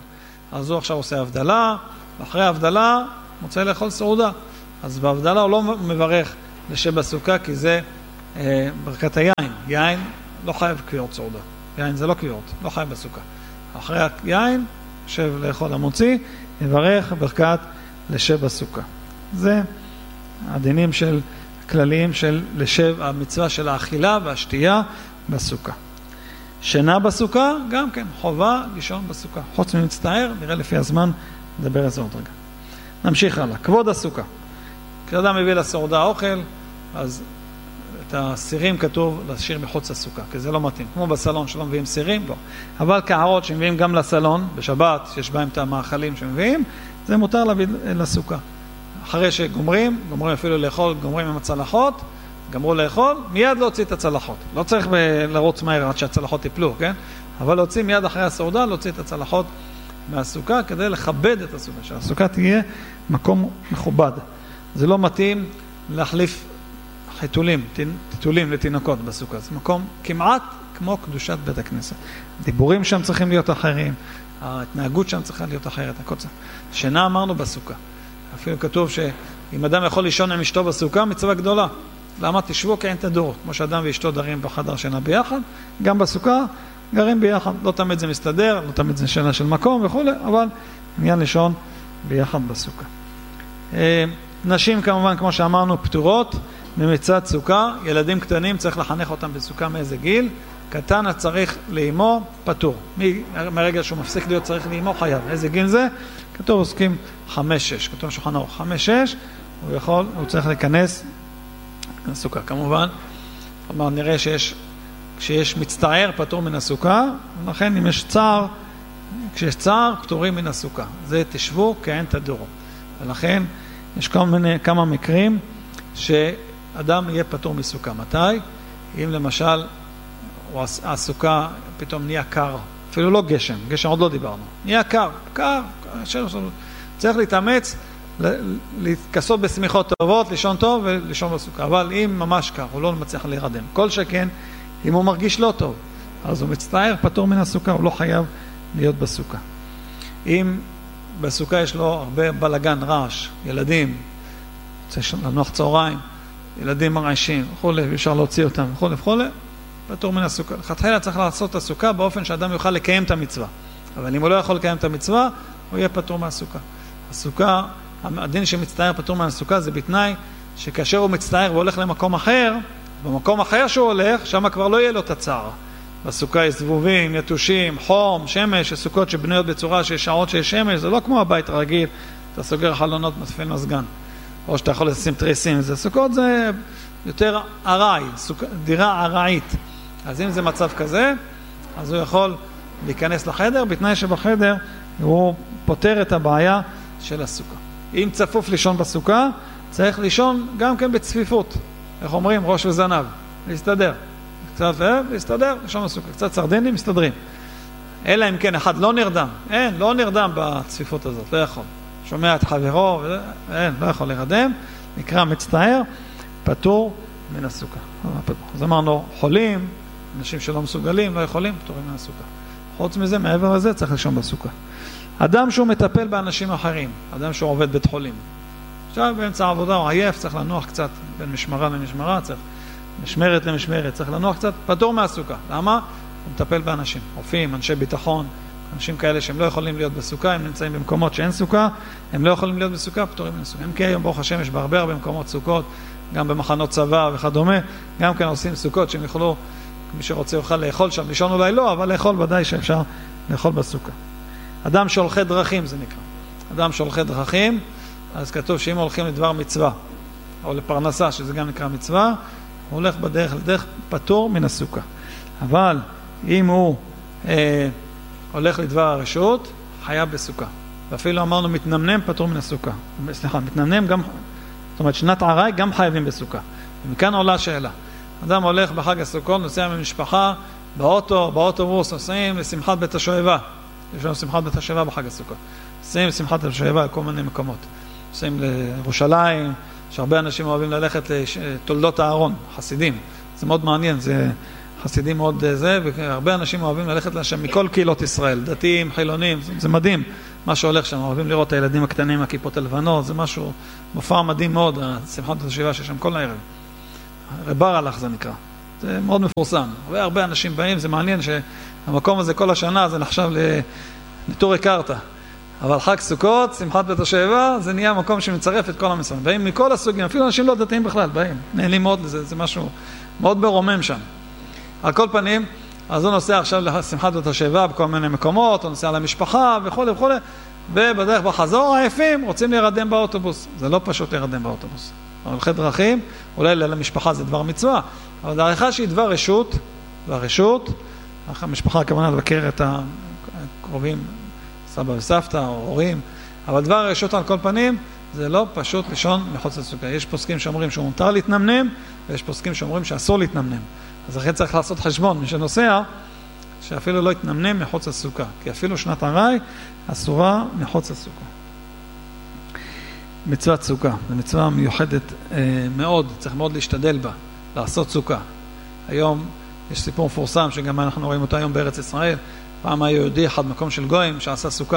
אז הוא עכשיו עושה הבדלה, ואחרי ההבדלה מוצא לאכול סעודה. אז בהבדלה הוא לא מברך לשב בסוכה, כי זה ברכת היין. יין לא חייב קביעות סעודה. יין זה לא קביעות, לא חייב בסוכה. אחרי היין, יושב לאכול המוציא, יברך ברכת לשב בסוכה. זה הדינים של כלליים של לשב, המצווה של האכילה והשתייה בסוכה. שינה בסוכה, גם כן, חובה לישון בסוכה. חוץ ממצטער, נראה לפי הזמן, נדבר על זה עוד רגע. נמשיך הלאה. כבוד הסוכה. כשאדם מביא לסעודה אוכל, אז את הסירים כתוב להשאיר מחוץ לסוכה, כי זה לא מתאים. כמו בסלון שלא מביאים סירים, לא. אבל קערות שמביאים גם לסלון, בשבת, שיש בהם את המאכלים שמביאים, זה מותר להביא לסוכה. אחרי שגומרים אפילו לאכול, גומרים עם הצלחות, גמרו לאכול, מיד להוציא את הצלחות. לא צריך לרוץ מהר עד שהצלחות יפלו, כן? אבל להוציא מיד אחרי הסעודה, להוציא את הצלחות מהסוכה, כדי לכבד את הסוכה, שהסוכה תהיה מקום מכובד. זה לא מתאים להחליף טיטולים לתינוקות בסוכה. זה מקום כמעט כמו קדושת בית הכנסת. דיבורים שם צריכים להיות אחרים, ההתנהגות שם צריכה להיות אחרת. שינה אמרנו בסוכה. אפילו כתוב שאם אדם יכול לישון עם אשתו בסוכה, מצווה גדולה. למה? תשבו כי אין תדור. כמו שאדם ואשתו דרים בחדר שינה ביחד, גם בסוכה גרים ביחד. לא תמיד זה מסתדר, לא תמיד זה שינה של מקום וכו', אבל עניין לישון ביחד בסוכה. נשים כמובן, כמו שאמרנו, פטורות ממצוות סוכה. ילדים קטנים צריך לחנך אותם בסוכה מאיזה גיל. קטן צריך לאימו, פטור. מהרגע שהוא מפסיק להיות צריך לאימו, חייב. איזה גיל זה? כתוב עוסקים 5-6. כתוב שולחן ערוך 5-6. הוא צריך להיכנס לסוכה. כמובן, נראה כשיש מצטער פטור מן הסוכה, ולכן אם יש צער, כשיש צער, פטורים מן הסוכה. זה תשבו כי אין תדורו. ולכן יש כמה מקרים שאדם יהיה פטור מסוכה. מתי? אם למשל הסוכה פתאום נהיה קר, אפילו לא גשם, גשם עוד לא דיברנו, נהיה קר, צריך להתאמץ, להתכסות בסמיכות טובות, לישון טוב ולישון בסוכה. אבל אם ממש קר, הוא לא מצליח להירדם. כל שכן, אם הוא מרגיש לא טוב, אז הוא מצטער, פטור מן הסוכה, הוא לא חייב להיות בסוכה. אם בסוכה יש לו הרבה בלגן, רעש, ילדים, צריך לנוח צהריים, ילדים מרעשים, וכולי, אפשר להוציא אותם, וכולי, פטור מן הסוכה. לכתחילה צריך לעשות את הסוכה באופן שאדם יוכל לקיים את המצווה. אבל אם הוא לא יכול לקיים את המצווה, הוא יהיה פטור מהסוכה. הסוכה, הדין שמצטער פטור מהסוכה זה בתנאי שכאשר הוא מצטער והולך למקום אחר, במקום אחר שהוא הולך, שם כבר לא יהיה לו את הצער. בסוכה יש זבובים, יתושים, חום, שמש, סוכות שבנויות בצורה שיש שעות שיש שמש, זה לא כמו הבית הרגיל, אתה סוגר חלונות, מוסיפים מזגן. או שאתה יכול לשים תריסים, זה סוכות זה יותר ארעי, דירה ארעית. אז אם זה מצב כזה, אז הוא יכול להיכנס לחדר, בתנאי שבחדר הוא פותר את הבעיה של הסוכה. אם צפוף לישון בסוכה, צריך לישון גם כן בצפיפות. איך אומרים? ראש וזנב. להסתדר. קצת להסתדר, לישון בסוכה. קצת סרדינים, מסתדרים. אלא אם כן אחד לא נרדם. אין, לא נרדם בצפיפות הזאת, לא יכול. שומע את חברו, אין, לא יכול להירדם. נקרא מצטער, פטור מן הסוכה. אז אמרנו, חולים, אנשים שלא מסוגלים, לא יכולים, פטורים מן הסוכה. חוץ מזה, מעבר לזה, צריך לישון בסוכה. אדם שהוא מטפל באנשים אחרים, אדם שהוא עובד בית חולים. עכשיו באמצע העבודה הוא עייף, צריך לנוח קצת בין משמרה למשמרה, צריך משמרת למשמרת, צריך לנוח קצת, פטור מהסוכה. למה? הוא מטפל באנשים, רופאים, אנשי ביטחון, אנשים כאלה שהם לא יכולים להיות בסוכה, הם נמצאים במקומות שאין סוכה, הם לא יכולים להיות בסוכה, פטורים מהסוכה. הם כי היום ברוך השם יש בהרבה מקומות סוכות, גם במחנות צבא וכדומה, גם כן עושים סוכות שהם יוכלו, מי שרוצה יוכל לאכול שם, לישון אולי לא, אבל לאכול ודאי שאפשר לאכול בסוכה. אדם שהולכי דרכים זה נקרא. אדם שהולכי דרכים, אז כתוב שאם הולכים לדבר מצווה, או לפרנסה, שזה גם נקרא מצווה, הוא הולך בדרך לדרך פטור מן הסוכה. אבל אם הוא הולך לדבר הרשות, חייב בסוכה. ואפילו אמרנו מתנמנם פטור מן הסוכה. סליחה, מתנמנם גם, זאת אומרת שנת ערי גם חייבים בסוכה. ומכאן עולה שאלה. אדם הולך בחג הסוכות, נוסע ממשפחה, באוטובוס, נוסעים לשמחת בית השואבה. יש לנו שמחת בית השואבה בחג הסוכות. נוסעים לשמחת בית השואבה בכל מיני מקומות. נוסעים לירושלים, שהרבה אנשים אוהבים ללכת לתולדות הארון, חסידים. זה מאוד מעניין, זה חסידים מאוד זה, והרבה אנשים אוהבים ללכת לשם מכל קהילות ישראל, דתיים, חילונים, זה מדהים. מה שהולך שם, אוהבים לראות את הילדים הקטנים, הכיפות הלבנות, זה משהו, מופע מדהים מאוד, שמחת השבעה שיש שם כל הערב. רבר הלך זה נקרא. זה מאוד מפורסם. הרבה אנשים באים, זה מעניין שהמקום הזה כל השנה, זה נחשב לנטורי קרתא. אבל חג סוכות, שמחת בית השואבה, זה נהיה מקום שמצרף את כל המסוים. באים מכל הסוגים, אפילו אנשים לא דתיים בכלל, באים. נהנים מאוד לזה, זה משהו מאוד ברומם שם. על כל פנים, אז הוא נוסע עכשיו לשמחת בית השואבה בכל מיני מקומות, הוא נוסע למשפחה וכו' וכו', ובדרך בחזור העייפים רוצים להירדם באוטובוס. זה לא פשוט להירדם באוטובוס. הולכי דרכים, אולי למשפחה זה דבר מצווה, אבל דעריכה שהיא דבר רשות, והרשות, המשפחה הכוונה לבקר את הקרובים, סבא וסבתא או הורים, אבל דבר הרשות על כל פנים, זה לא פשוט לישון מחוץ לסוכה. יש פוסקים שאומרים שמותר להתנמנם, ויש פוסקים שאומרים שאסור להתנמנם. אז לכן צריך לעשות חשבון, מי שנוסע, שאפילו לא יתנמנם מחוץ לסוכה, כי אפילו שנת הרי אסורה מחוץ לסוכה. מצוות סוכה, זו מצווה מיוחדת מאוד, צריך מאוד להשתדל בה, לעשות סוכה. היום יש סיפור מפורסם שגם אנחנו רואים אותו היום בארץ ישראל, פעם היה יהודי אחד מקום של גויים שעשה סוכה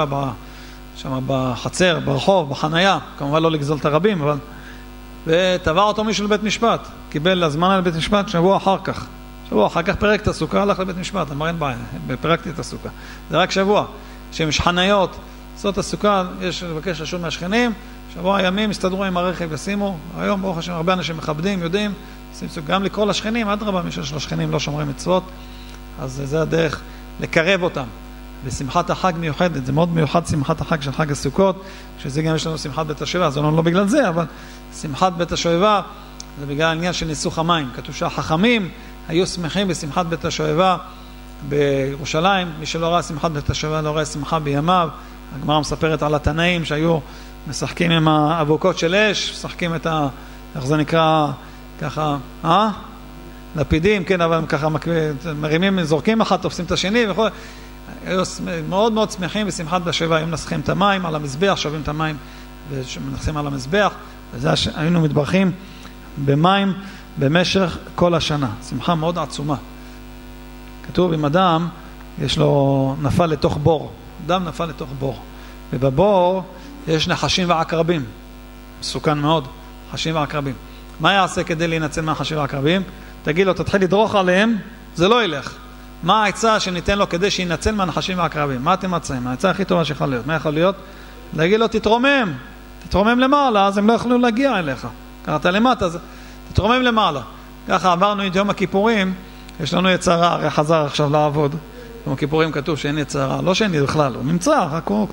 שם בחצר, ברחוב, בחנייה, כמובן לא לגזול את הרבים, אבל ותבע אותו מישהו לבית משפט, קיבל הזמנה לבית משפט שבוע אחר כך פרק את הסוכה, הלך לבית משפט, אמר אין בעיה, פרקתי את הסוכה. זה רק שבוע, שיש חניות, לעשות הסוכה, יש לבקש רשות מהשכנים, שבוע הימים הסתדרו עם הרכב ושימו, היום ברוך השם הרבה אנשים מכבדים, יודעים, גם לקרוא לשכנים, אדרבה, מי שיש לשכנים לא שומרים מצוות, אז זה הדרך לקרב אותם. ושמחת החג מיוחדת, זה מאוד מיוחד שמחת החג של חג הסוכות, שזה גם יש לנו שמחת בית השואבה, זה לא בגלל זה, אבל שמחת בית השואבה זה בגלל העניין של ניסוך המים. כתוב שהחכמים היו שמחים בשמחת בית השואבה בירושלים, מי שלא ראה שמחת בית השואבה לא ראה שמחה בימיו. הגמרא מספרת על התנאים שהיו משחקים עם האבוקות של אש, משחקים את איך זה נקרא, ככה, לפידים, כן, אבל ככה מרימים, זורקים אחת, תופסים את השני וכו'. היו מאוד מאוד שמחים בשמחת בית השואבה, היו מנסחים את המים על המזבח, שווים את המים ומנסחים על המזבח, וזה היינו מתברכים במים במשך כל השנה. שמחה מאוד עצומה. כתוב אם אדם יש לו נפל לתוך בור, אדם נפל לתוך בור, ובבור יש נחשים ועקרבים, מסוכן מאוד, נחשים ועקרבים. מה יעשה כדי להינצל מהנחשים ועקרבים? תגיד לו, תתחיל לדרוך עליהם, זה לא ילך. מה העצה שניתן לו כדי שינצל מהנחשים והעקרבים? מה אתם מצאים? העצה הכי טובה שיכול להיות. מה יכול להיות? להגיד לו, תתרומם למעלה, אז הם לא יכולו להגיע אליך. קראת למטה, אז תתרומם למעלה. ככה עברנו את יום הכיפורים, יש לנו יצרה, הרי חזר עכשיו לעבוד. יום הכיפורים כתוב שאין יצרה, לא שאין בכלל, הוא נמצא, רק הוא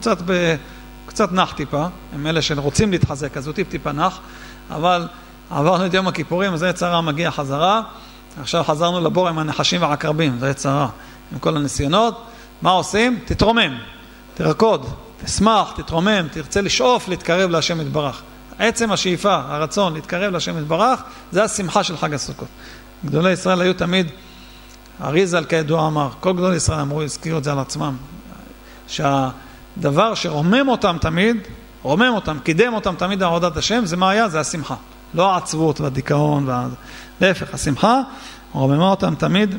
קצת נח טיפה, הם אלה שרוצים להתחזק, אז הוא טיפה נח, אבל עברנו את יום הכיפורים, אז היצרה מגיע חזרה, עכשיו חזרנו לבור עם הנחשים והעקרבים, זה יצרה, עם כל הניסיונות. מה עושים? תתרומם, תרקוד, תשמח, תתרומם, תרצה לשאוף, להתקרב להשם יתברך. עצם השאיפה, הרצון להתקרב להשם יתברך, זה השמחה של חג הסוכות. גדולי ישראל היו תמיד, אריזל כידוע אמר, כל גדולי ישראל אמרו, הזכירו את זה על עצמם, שהדבר שרומם אותם תמיד, קידם אותם תמיד לעבודת השם, זה מה היה? זה השמחה. לא העצבות והדיכאון, להפך, השמחה רוממה אותם תמיד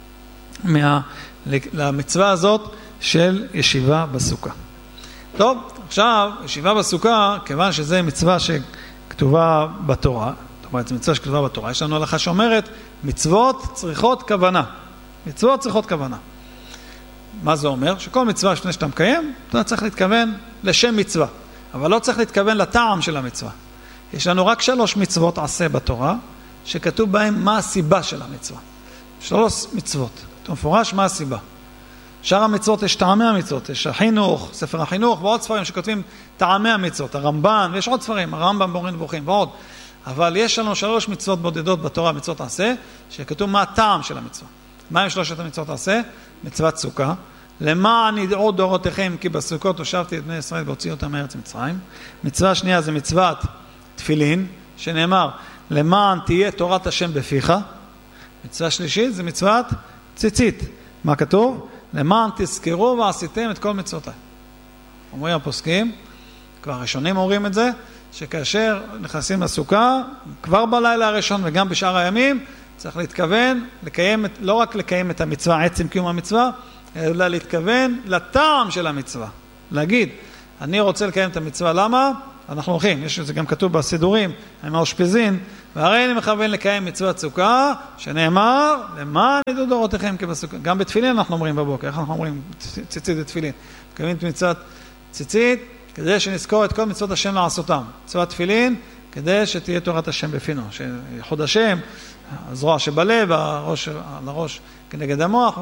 למצווה הזאת של ישיבה בסוכה. טוב, עכשיו, ישיבה בסוכה, כיוון שזה מצווה שכתובה בתורה, זאת אומרת, זה מצווה שכתובה בתורה, יש לנו הלכה שאומרת, מצוות צריכות כוונה. מצוות צריכות כוונה. מה זה אומר? שכל מצווה לפני שאתה מקיים, אתה צריך להתכוון לשם מצווה, אבל לא צריך להתכוון לטעם של המצווה. יש לנו רק 3 מצוות עשה בתורה, שכתוב בהם מה הסיבה של המצווה. 3 מצוות. אתה מפורש מה הסיבה. שאר המצוות יש טעמי המצוות, יש החינוך, ספר החינוך, ועוד ספרים שכותבים טעמי המצוות, הרמב"ן, ויש עוד ספרים, הרמב"ם במורה נבוכים, ועוד. אבל יש לנו 3 מצוות בודדות בתורה, מצוות עשה, שכתוב מה הטעם של המצווה. מה הם 3 המצוות עשה? מצוות סוכה. למען ידעו דורותיכם, כי בסוכות הושבתי את בני ישראל והוציאו אותם מארץ מצרים. מצווה שנייה זה מצוות תפילין, שנאמר, למען תהיה תורת השם בפיך. מצווה שלישית זה מצוות ציצית. מה כתוב? למען תזכרו ועשיתם את כל מצוותיי. אומרים הפוסקים, כבר הראשונים אומרים את זה, שכאשר נכנסים לסוכה, כבר בלילה הראשון וגם בשאר הימים, צריך להתכוון, לא רק לקיים את המצווה, עצם קיום המצווה, אלא להתכוון לטעם של המצווה. להגיד, אני רוצה לקיים את המצווה, למה? אנחנו הולכים, יש את זה גם כתוב בסידורים, עם האושפיזין, והרי אני מכוון לקיים מצוות סוכה, שנאמר, למען ידעו דורותיכם כבסוכה. גם בתפילין אנחנו אומרים בבוקר, איך אנחנו אומרים ציצית בתפילין? מקיימים את מצוות ציצית, כדי שנזכור את כל מצוות השם לעשותם. מצוות תפילין, כדי שתהיה תורת השם בפינו, שיחוד השם, הזרוע שבלב, הראש על הראש כנגד המוח,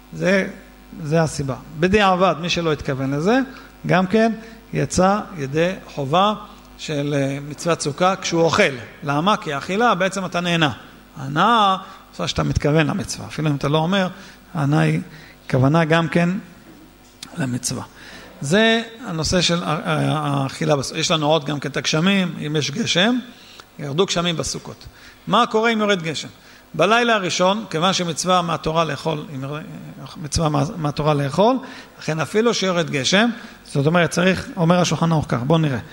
זה הסיבה. בדיעבד, מי שלא התכוון לזה, גם כן יצא ידי חובה של מצוות סוכה כשהוא אוכל. למה? כי האכילה בעצם אתה נהנה. ההנאה, עושה שאתה מתכוון למצווה. אפילו אם אתה לא אומר, ההנאה היא כוונה גם כן למצווה. זה הנושא של האכילה בסוכה. יש לנו עוד גם כן את הגשמים, אם יש גשם, ירדו גשמים בסוכות. מה קורה אם יורד גשם? בלילה הראשון, כיוון שמצווה מהתורה לאכול, מצווה מהתורה לאכול, לכן אפילו שיורד גשם, זאת אומרת, צריך, אומר השולחן ערוך כך, בואו נראה.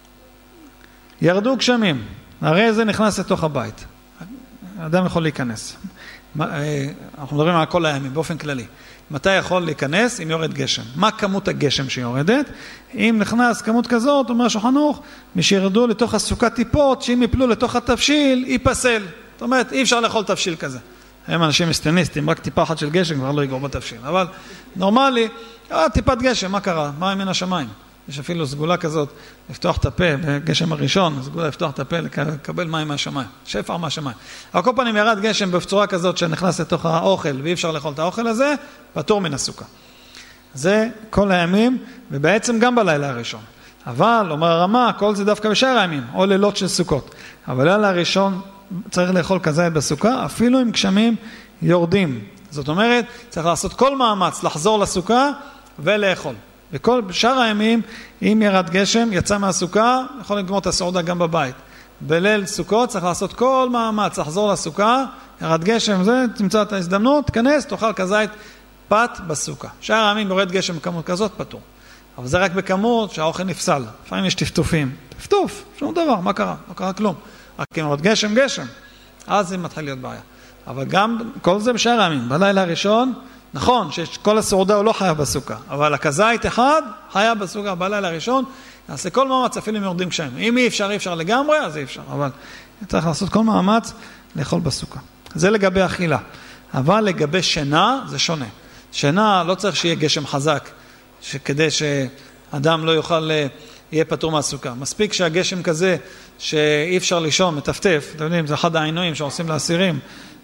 ירדו גשמים, הרי זה נכנס לתוך הבית. האדם יכול להיכנס. אנחנו מדברים על כל הימים, באופן כללי. מתי יכול להיכנס? אם יורד גשם. מה כמות הגשם שיורדת? אם נכנס כמות כזאת, אומר השולחן ערוך, מי שירדו לתוך הסוכת טיפות, שאם יפלו לתוך התבשיל, ייפסל. זאת אומרת, אי אפשר לאכול תבשיל כזה. הם אנשים אסטניסטים, רק טיפה אחת של גשם כבר לא יגור בתבשיל. אבל נורמלי, טיפת גשם, מה קרה? מה מן השמיים? יש אפילו סגולה כזאת, לפתוח את הפה, בגשם הראשון, סגולה לפתוח את הפה, לקבל מים מהשמיים, שפע מהשמיים. אבל כל פעם ירד גשם בצורה כזאת שנכנס לתוך האוכל, ואי אפשר לאכול את האוכל הזה, פטור מן הסוכה. זה כל הימים, ובעצם גם בלילה הראשון. אבל, אומר הרמה, כל זה דווקא בשאר הימים, או לילות של סוכות. אבל לילה הראשון צריך לאכול כזית בסוכה, אפילו אם גשמים יורדים. זאת אומרת, צריך לעשות כל מאמץ לחזור לסוכה ולאכול. בשאר הימים, אם ירד גשם, יצא מהסוכה, יכול לגמור את הסעודה גם בבית. בליל סוכות צריך לעשות כל מאמץ לחזור לסוכה, ירד גשם, זה, תמצא את ההזדמנות, תכנס, תאכל כזית פת בסוכה. שאר הימים יורד גשם בכמות כזאת, פטור. אבל זה רק בכמות שהאוכל נפסל. לפעמים יש טפטופים. טפטוף, שום דבר, מה קרה? לא קרה כלום. רק אם עוד גשם, אז זה מתחיל להיות בעיה. אבל גם כל זה בשאר הימים. בלילה הראשון, נכון שכל הסעודה הוא לא חייב בסוכה, אבל הכזית אחד חייב בסוכה בלילה הראשון, נעשה כל מאמץ, אפילו אם יורדים גשמים. אם אי אפשר לגמרי, אז אי אפשר. אבל צריך לעשות כל מאמץ לאכול בסוכה. זה לגבי אכילה. אבל לגבי שינה, זה שונה. שינה לא צריך שיהיה גשם חזק, כדי שאדם לא יוכל, יהיה פטור מהסוכה. מספיק שהגשם כזה, שאי אפשר לישון, מטפטף, אתם יודעים, זה אחד העינויים שעושים לאסירים,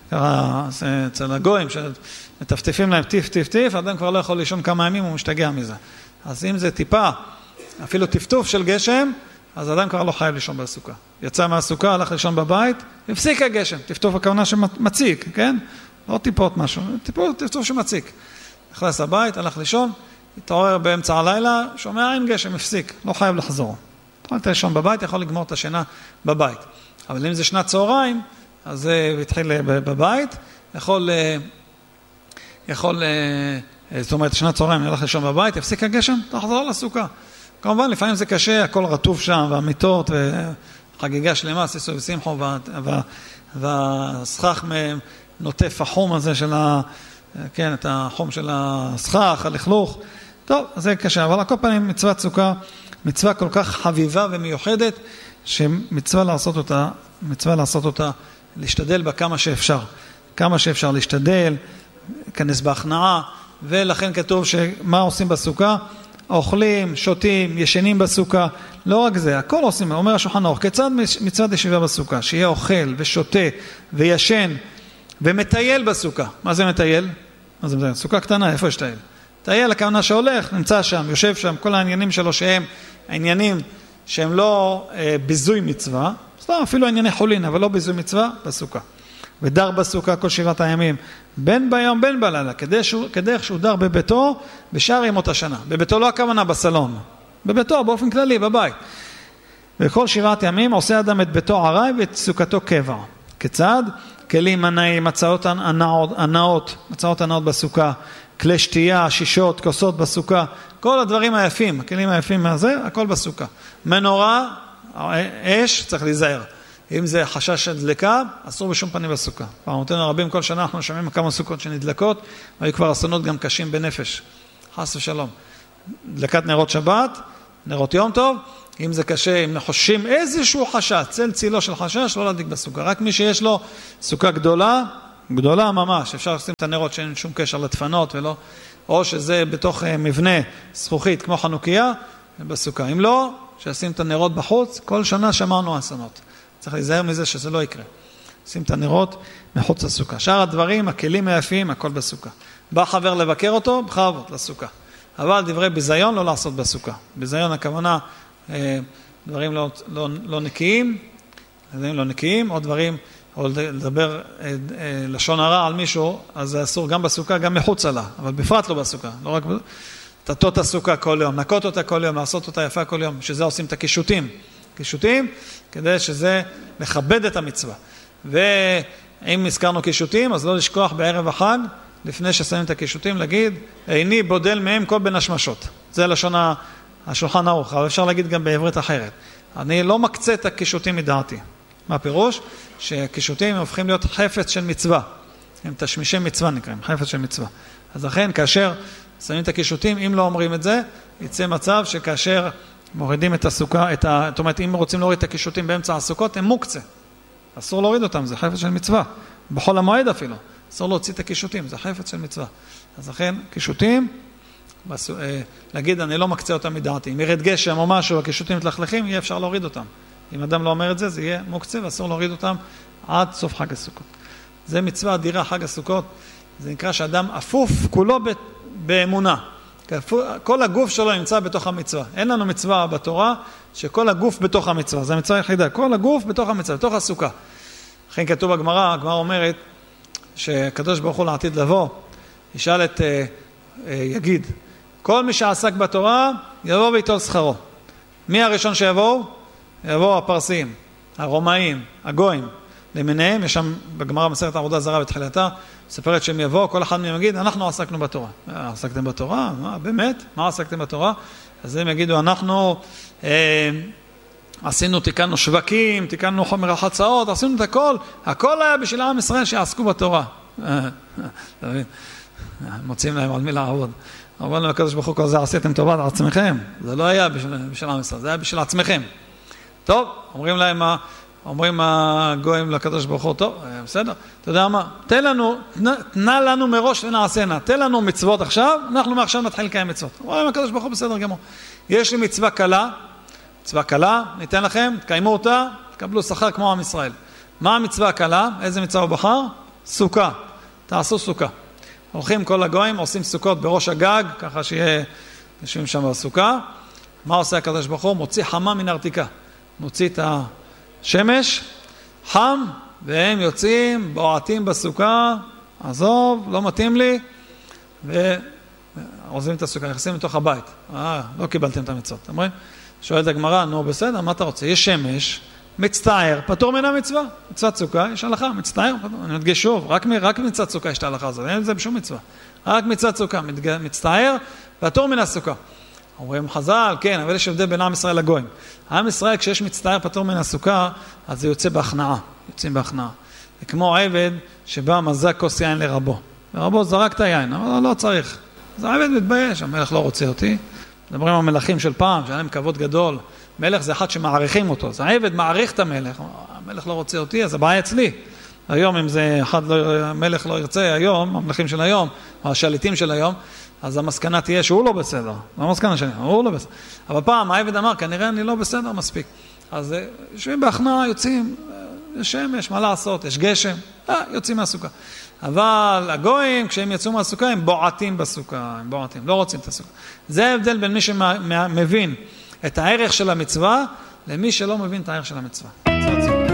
אצל הגויים, שמטפטפים להם טיף, אדם כבר לא יכול לישון כמה ימים, הוא משתגע מזה. אז אם זה טיפה, אפילו טפטוף של גשם, אז אדם כבר לא חייב לישון בסוכה. יצא מהסוכה, הלך לישון בבית, הפסיק הגשם, טפטוף הכוונה שמציק, כן? לא טיפות משהו, טפטוף שמציק. נכנס לבית, הלך לישון, התעורר באמצע הלילה, שומע אין גשם, הפסיק, לא חייב לחזור. אתה לישון בבית, יכול לגמור את השינה בבית. אבל אם זה שנת צהריים, אז זה התחיל בבית, זאת אומרת, שנת צהריים, אני הולך לישון בבית, הפסיק הגשם, תחזור לסוכה. כמובן, לפעמים זה קשה, הכל רטוב שם, והמיטות, וחגיגה שלמה, סיסו ושמחו, והסכך נוטף החום הזה של כן, את החום של הסכך, הלכלוך. טוב, זה קשה, אבל הכל פעמים מצוות סוכה, מצווה כל כך חביבה ומיוחדת, שמצווה לעשות אותה, להשתדל בה כמה שאפשר להשתדל, כנס בהכנעה, ולכן כתוב שמה עושים בסוכה? אוכלים, שותים, ישנים בסוכה, לא רק זה, הכל עושים, אומר השולחן ערוך, כיצד מצוות ישיבה בסוכה? שיהיה אוכל ושותה וישן ומטייל בסוכה. מה זה מטייל? מה זה מטייל? סוכה קטנה, איפה יש טייל? טייל, הכוונה שהולך, נמצא שם, יושב שם, כל העניינים שלו שהם העניינים שהם לא ביזוי מצווה, סתם אפילו ענייני חולין, אבל לא ביזוי מצווה, בסוכה. ודר בסוכה כל 7 הימים, בין ביום בין בלילה, כדרך שהוא דר בביתו בשאר ימות השנה. בביתו לא הכוונה בסלון, בביתו באופן כללי, בבית. וכל 7 ימים עושה אדם את ביתו ערי ואת סוכתו קבע. כיצד? כלים ענאים, מצאות הנאות בסוכה, כלי שתייה, שישות, כוסות בסוכה, כל הדברים היפים, הכלים היפים מהזה, הכל בסוכה. מנורה, אש, צריך להיזהר. אם זה חשש של דלקה, אסור בשום פנים בסוכה. פעמותינו הרבים, כל שנה אנחנו שומעים כמה סוכות שנדלקות, והיו כבר אסונות גם קשים בנפש. חס ושלום. דלקת נרות שבת, נרות יום טוב, אם זה קשה, אם חוששים איזשהו חשש, צל צילו של חשש, לא להדליק בסוכה. רק מי שיש לו סוכה גדולה, גדולה ממש, אפשר לשים את הנרות שאין שום קשר לדפנות ולא, או שזה בתוך מבנה זכוכית כמו חנוכיה, בסוכה. אם לא, שישים את הנרות בחוץ, כל שנה שמרנו אסונות. צריך להיזהר מזה שזה לא יקרה. שים את הנרות מחוץ לסוכה. שאר הדברים, הכלים היפים, הכל בסוכה. בא חבר לבקר אותו, בכבוד לסוכה. אבל דברי ביזיון לא לעשות בסוכה. ביזיון הכוונה, דברים לא נקיים, דברים לא נקיים, או דברים, או לדבר לשון הרע על מישהו, אז זה אסור גם בסוכה, גם מחוץ לה, אבל בפרט לא בסוכה. לא רק תטות הסוכה כל יום, נקות אותה כל יום, לעשות אותה יפה כל יום, שזה עושים את הקישוטים. קישוטים, כדי שזה מכבד את המצווה. ואם הזכרנו קישוטים, אז לא לשכוח בערב החג, לפני ששמים את הקישוטים, להגיד, איני בודל מהם כל בין השמשות. זה לשון השולחן ערוך, אבל אפשר להגיד גם בעברית אחרת. אני לא מקצה את הקישוטים מדעתי. מה הפירוש? שהקישוטים הופכים להיות חפץ של מצווה. הם תשמישי מצווה נקראים, חפץ של מצווה. אז לכן, כאשר שמים את הקישוטים, אם לא אומרים את זה, יצא מצב שכאשר מורידים את הסוכה, זאת אומרת, אם רוצים להוריד את הקישוטים באמצע הסוכות, הם מוקצה. אסור להוריד אותם, זה חפץ של מצווה. בכל המועד אפילו. אסור להוציא את הקישוטים, זה חפץ של מצווה. אז לכן, קישוטים, להגיד, אני לא מקצה אותם מדעתי. אם ירד גשם או משהו, הקישוטים מתלכלכים, יהיה אפשר להוריד אותם. אם אדם לא אומר את זה, זה יהיה מוקצה, ואסור להוריד אותם עד סוף חג הסוכות. זה מצווה אדירה, חג הסוכות. זה נקרא שאדם אפוף כולו באמונה. כל הגוף שלו נמצא בתוך המצווה. אין לנו מצווה בתורה שכל הגוף בתוך המצווה. זו המצווה היחידה. כל הגוף בתוך המצווה, בתוך הסוכה. לכן כתוב בגמרא, הגמרא אומרת שהקדוש ברוך הוא לעתיד לבוא, ישאל את יגיד, כל מי שעסק בתורה יבוא ויטול שכרו. מי הראשון שיבואו? יבואו הפרסים, הרומאים, הגויים. למיניהם, יש שם בגמרא מסכת עבודה זרה בתחילתה, מספרת שהם יבואו, כל אחד מהם יגיד, אנחנו עסקנו בתורה. עסקתם בתורה? מה, באמת? מה עסקתם בתורה? אז הם יגידו, אנחנו עשינו, תיקנו שווקים, תיקנו חומר החצאות, עשינו את הכל, הכל היה בשביל עם ישראל שעסקו בתורה. מוצאים להם על מי לעבוד. אבל לקדוש ברוך הוא כל זה עשיתם טובה לעצמכם. זה לא היה בשביל עם ישראל, זה היה בשביל עצמכם. טוב, אומרים להם אומרים הגויים לקדוש ברוך הוא, טוב, בסדר, אתה יודע מה, תנה לנו מראש ונעשנה, תן לנו מצוות עכשיו, אנחנו מעכשיו נתחיל לקיים מצוות. אומרים הקדוש ברוך הוא, בסדר גמור. יש לי מצווה קלה, ניתן לכם, תקיימו אותה, תקבלו שכר כמו עם ישראל. מה המצווה הקלה? איזה מצווה הוא בחר? סוכה. תעשו סוכה. הולכים כל הגויים, עושים סוכות בראש הגג, ככה שיהיה, יושבים שם בסוכה. מה עושה הקדוש ברוך הוא? מוציא חמה מן הרתיקה. מוציא את השמש, חם, והם יוצאים, בועטים בסוכה, עזוב, לא מתאים לי, ועוזבים את הסוכה, נכנסים לתוך הבית. לא קיבלתם את המצוות. אתם רואים? שואלת הגמרא, נו בסדר, מה אתה רוצה? יש שמש, מצטער, פטור מן המצווה. מצוות סוכה, יש הלכה, מצטער, אני מדגיש שוב, רק מצוות סוכה יש את ההלכה הזאת, אין את זה בשום מצווה. רק מצוות סוכה, מצטער, פטור מן הסוכה. אומרים חז"ל, כן, אבל יש הבדל בין עם ישראל לגויים. עם ישראל, כשיש מצטער פטור מן הסוכה, אז זה יוצא בהכנעה, יוצאים בהכנעה. זה כמו עבד שבא מזק כוס יין לרבו. ורבו זרק את היין, אבל לא צריך. אז העבד מתבייש, המלך לא רוצה אותי. מדברים על המלכים של פעם, שהיה להם כבוד גדול. מלך זה אחד שמעריכים אותו. אז העבד מעריך את המלך. המלך לא רוצה אותי, אז הבעיה אצלי. היום אם זה אחד המלך לא ירצה היום, המלכים של היום, או השליטים של היום, אז המסקנה תהיה שהוא לא בסדר. מה המסקנה שלי? הוא לא בסדר. אבל פעם העבד אמר, כנראה אני לא בסדר מספיק. אז יושבים בהכנעה, יוצאים, יש שמש, מה לעשות? יש גשם, יוצאים מהסוכה. אבל הגויים, כשהם יצאו מהסוכה, הם בועטים בסוכה, הם בועטים, לא רוצים את הסוכה. זה ההבדל בין מי שמבין את הערך של המצווה, למי שלא מבין את הערך של המצווה.